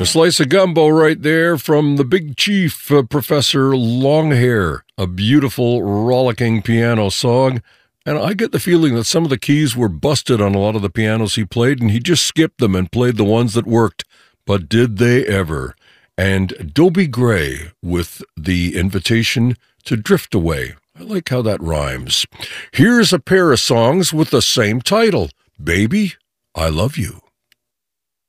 A slice of gumbo right there from the Big Chief, Professor Longhair. A beautiful, rollicking piano song. And I get the feeling that some of the keys were busted on a lot of the pianos he played, and he just skipped them and played the ones that worked. But did they ever? And Dobie Gray with the invitation to drift away. I like how that rhymes. Here's a pair of songs with the same title. Baby, I Love You.